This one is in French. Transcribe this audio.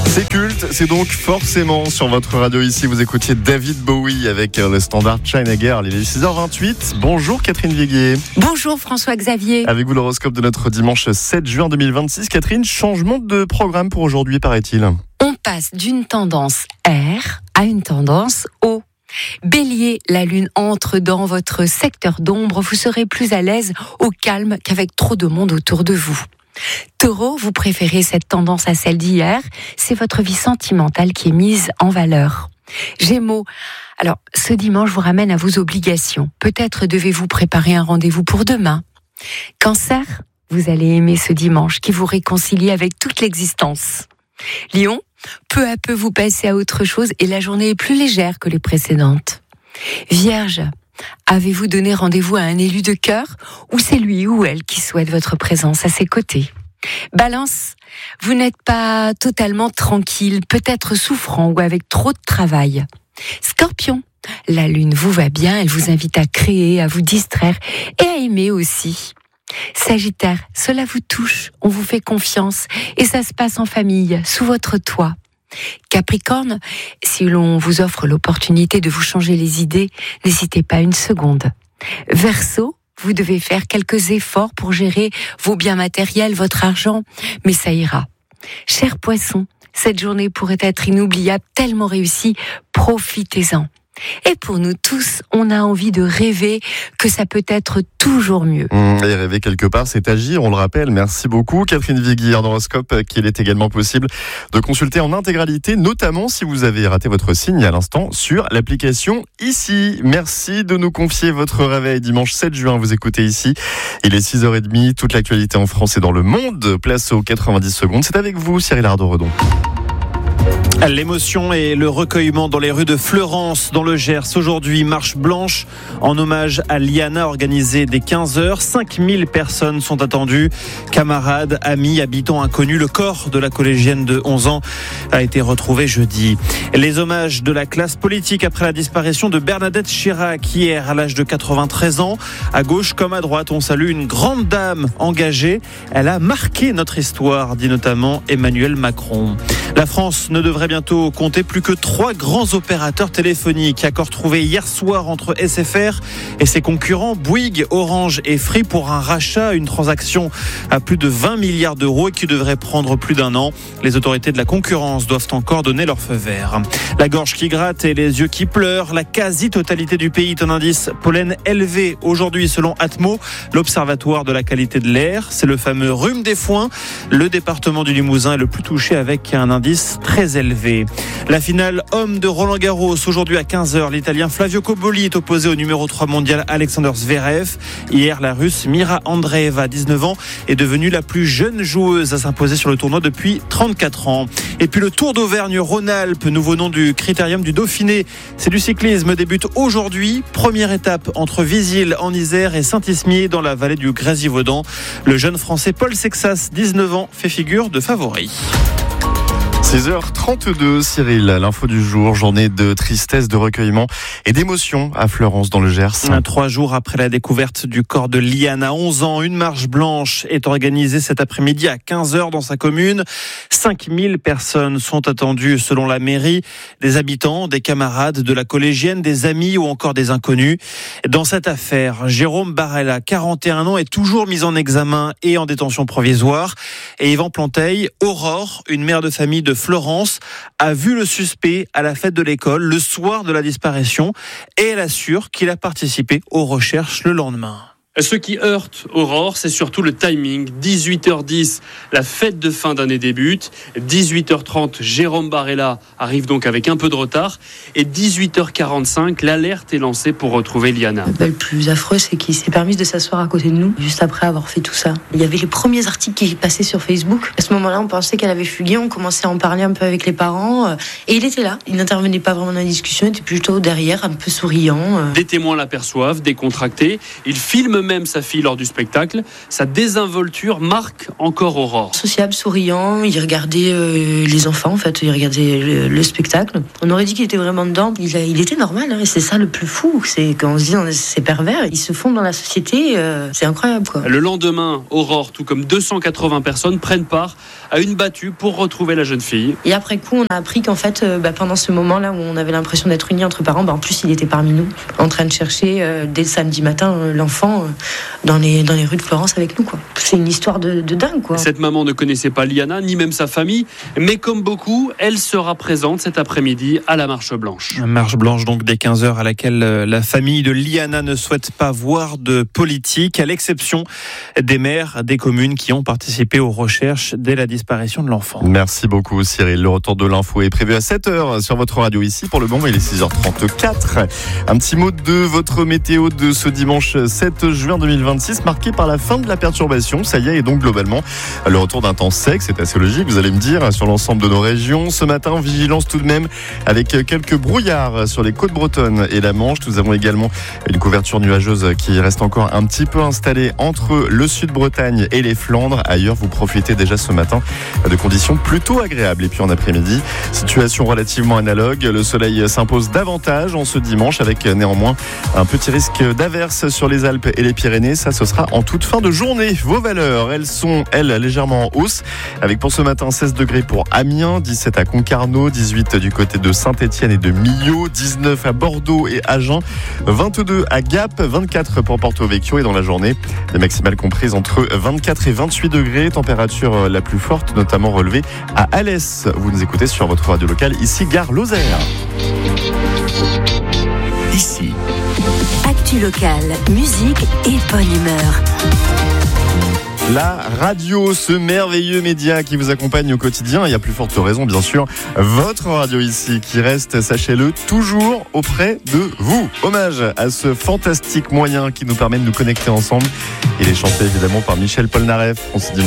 C'est culte, c'est donc forcément sur votre radio ici. Vous écoutiez David Bowie avec le standard China Girl. Il est 6h28. Bonjour Catherine Viguier. Bonjour François-Xavier. Avec vous l'horoscope de notre dimanche 7 juin 2026. Catherine, changement de programme pour aujourd'hui, paraît-il. On passe d'une tendance R à une tendance O. Bélier, la lune entre dans votre secteur d'ombre. Vous serez plus à l'aise au calme qu'avec trop de monde autour de vous. Taureau, vous préférez cette tendance à celle d'hier. C'est votre vie sentimentale qui est mise en valeur. Gémeaux, alors ce dimanche vous ramène à vos obligations. Peut-être devez-vous préparer un rendez-vous pour demain. Cancer, vous allez aimer ce dimanche qui vous réconcilie avec toute l'existence. Lion, peu à peu vous passez à autre chose et la journée est plus légère que les précédentes. Vierge, avez-vous donné rendez-vous à un élu de cœur ou c'est lui ou elle qui souhaite votre présence à ses côtés? Balance, vous n'êtes pas totalement tranquille, peut-être souffrant ou avec trop de travail. Scorpion, la lune vous va bien, elle vous invite à créer, à vous distraire et à aimer aussi. Sagittaire, cela vous touche, on vous fait confiance et ça se passe en famille, sous votre toit. Capricorne, si l'on vous offre l'opportunité de vous changer les idées, n'hésitez pas une seconde. Verseau, vous devez faire quelques efforts pour gérer vos biens matériels, votre argent, mais ça ira. Cher Poisson, cette journée pourrait être inoubliable, tellement réussie, profitez-en. Et pour nous tous, on a envie de rêver que ça peut être toujours mieux. Et rêver quelque part, c'est agir, on le rappelle. Merci beaucoup Catherine Viguier d'Horoscope, qu'il est également possible de consulter en intégralité, notamment si vous avez raté votre signe à l'instant sur l'application Ici. Merci de nous confier votre réveil dimanche 7 juin. Vous écoutez Ici, il est 6h30, toute l'actualité en France et dans le monde. Place aux 90 secondes. C'est avec vous Cyril Ardo-Redon. L'émotion et le recueillement dans les rues de Fleurance, dans le Gers. Aujourd'hui, marche blanche en hommage à Liana organisée dès 15h. 5000 personnes sont attendues. Camarades, amis, habitants inconnus. Le corps de la collégienne de 11 ans a été retrouvé jeudi. Les hommages de la classe politique après la disparition de Bernadette Chirac hier à l'âge de 93 ans. À gauche comme à droite, on salue une grande dame engagée. Elle a marqué notre histoire, dit notamment Emmanuel Macron. La France ne devrait bientôt compter plus que 3 grands opérateurs téléphoniques. Accord trouvé hier soir entre SFR et ses concurrents Bouygues, Orange et Free pour un rachat, une transaction à plus de 20 milliards d'euros et qui devrait prendre plus d'1 an. Les autorités de la concurrence doivent encore donner leur feu vert. La gorge qui gratte et les yeux qui pleurent. La quasi-totalité du pays est un indice pollen élevé aujourd'hui selon Atmo, l'observatoire de la qualité de l'air. C'est le fameux rhume des foins. Le département du Limousin est le plus touché avec un indice très élevé. La finale homme de Roland-Garros aujourd'hui à 15h. L'Italien Flavio Cobolli est opposé au numéro 3 mondial Alexander Zverev. Hier, la Russe Mira Andreeva, 19 ans, est devenue la plus jeune joueuse à s'imposer sur le tournoi depuis 34 ans. Et puis le Tour d'Auvergne-Rhône-Alpes, nouveau nom du Critérium du Dauphiné. C'est du cyclisme, débute aujourd'hui. Première étape entre Visil en Isère et Saint-Ismier dans la vallée du Grésivaudan. Le jeune Français Paul Sexas, 19 ans, fait figure de favori. 6h32, Cyril, l'info du jour, journée de tristesse, de recueillement et d'émotion à Fleurance dans le Gers. 3 jours après la découverte du corps de Liana, 11 ans, une marche blanche est organisée cet après-midi à 15h dans sa commune. 5000 personnes sont attendues selon la mairie, des habitants, des camarades, de la collégienne, des amis ou encore des inconnus. Dans cette affaire, Jérôme Barella, 41 ans, est toujours mis en examen et en détention provisoire. Et Yvan Planteil, Aurore, une mère de famille de Florence, a vu le suspect à la fête de l'école le soir de la disparition et elle assure qu'il a participé aux recherches le lendemain. Ce qui heurte Aurore, c'est surtout le timing. 18h10, la fête de fin d'année débute. 18h30, Jérôme Barella arrive donc avec un peu de retard. Et 18h45, l'alerte est lancée pour retrouver Liana. Le plus affreux, c'est qu'il s'est permis de s'asseoir à côté de nous, juste après avoir fait tout ça. Il y avait les premiers articles qui passaient sur Facebook. À ce moment-là, on pensait qu'elle avait fugué, on commençait à en parler un peu avec les parents. Et il était là. Il n'intervenait pas vraiment dans la discussion, il était plutôt derrière, un peu souriant. Des témoins l'aperçoivent, décontracté. Il filme même sa fille lors du spectacle. Sa désinvolture marque encore Aurore. Sociable, souriant, il regardait les enfants, en fait, il regardait le spectacle. On aurait dit qu'il était vraiment dedans. Il était normal, hein, et c'est ça le plus fou. C'est quand on se dit c'est pervers, ils se fondent dans la société, c'est incroyable, quoi. Le lendemain, Aurore, tout comme 280 personnes, prennent part à une battue pour retrouver la jeune fille. Et après coup, on a appris qu'en fait, pendant ce moment-là où on avait l'impression d'être unis entre parents, en plus, il était parmi nous, en train de chercher dès le samedi matin l'enfant dans les rues de Florence avec nous, quoi. C'est une histoire de dingue, quoi. Cette maman ne connaissait pas Liana, ni même sa famille, mais comme beaucoup, elle sera présente cet après-midi à la Marche Blanche. Marche Blanche donc dès 15h à laquelle la famille de Liana ne souhaite pas voir de politique, à l'exception des maires des communes qui ont participé aux recherches dès la disparition de l'enfant. Merci beaucoup Cyril. Le retour de l'info est prévu à 7h sur votre radio ici. Pour le moment, il est 6h34. Un petit mot de votre météo de ce dimanche 7 juin 2026, marqué par la fin de la perturbation. Ça y est, et donc globalement, le retour d'un temps sec, c'est assez logique, vous allez me dire, sur l'ensemble de nos régions. Ce matin, vigilance tout de même avec quelques brouillards sur les côtes bretonnes et la Manche. Nous avons également une couverture nuageuse qui reste encore un petit peu installée entre le sud-Bretagne et les Flandres. Ailleurs, vous profitez déjà ce matin de conditions plutôt agréables. Et puis en après-midi, situation relativement analogue. Le soleil s'impose davantage en ce dimanche avec néanmoins un petit risque d'averse sur les Alpes et les Pyrénées. Ça, ce sera en toute fin de journée. Vos valeurs, elles sont, légèrement en hausse. Avec pour ce matin 16 degrés pour Amiens, 17 à Concarneau, 18 du côté de Saint-Étienne et de Millau, 19 à Bordeaux et Agen, 22 à Gap, 24 pour Porto Vecchio et dans la journée, les maximales comprises entre 24 et 28 degrés. Température la plus forte, notamment relevée à Alès. Vous nous écoutez sur votre radio locale, ici Gare Lozère. Ici. Actu locale, musique et bonne humeur. La radio, ce merveilleux média qui vous accompagne au quotidien, et à plus forte raison bien sûr, votre radio ici qui reste, sachez-le, toujours auprès de vous. Hommage à ce fantastique moyen qui nous permet de nous connecter ensemble. Il est chanté évidemment par Michel Polnareff. On se dit